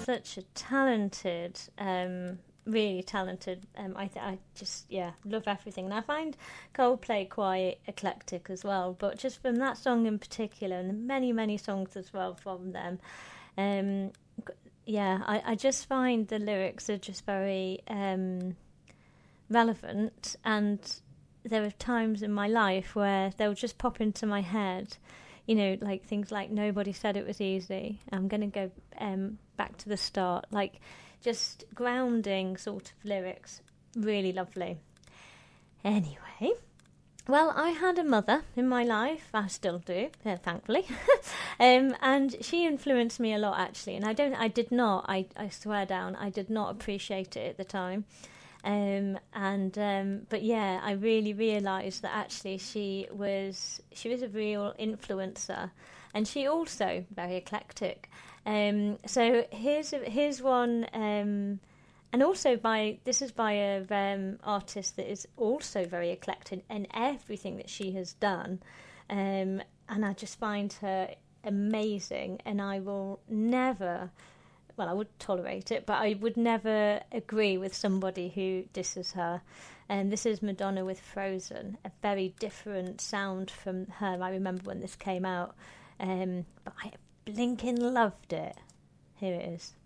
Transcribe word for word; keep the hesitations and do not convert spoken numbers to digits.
such a talented, um, really talented. Um, I th- I just yeah love everything, and I find Coldplay quite eclectic as well. But just from that song in particular, and the many many songs as well from them, um, yeah, I, I just find the lyrics are just very um, relevant, and there are times in my life where they'll just pop into my head. You know, like things like "Nobody said it was easy." I'm going to go um, back to the start, like just grounding sort of lyrics. Really lovely. Anyway, well, I had a mother in my life. I still do, uh, thankfully, um, and she influenced me a lot actually. And I don't, I did not. I, I swear down, I did not appreciate it at the time. Um, and um, but yeah, I really realised that actually she was she was a real influencer, and she also very eclectic. Um, so here's a, here's one, um, and also by this is by a um, artist that is also very eclectic in everything that she has done, um, and I just find her amazing, and I will never. Well, I would tolerate it, but I would never agree with somebody who disses her. And this is Madonna with Frozen, a very different sound from her. I remember when this came out, um, but I blinking loved it. Here it is.